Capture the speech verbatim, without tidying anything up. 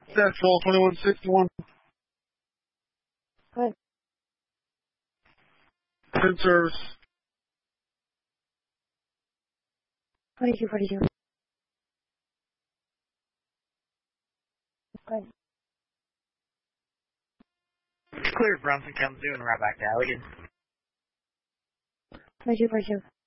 Central, twenty-one sixty-one. Good. ten service. twenty-two forty-two. Good. Clear, Brunson comes through and right back to Allegan. twenty-two forty-two.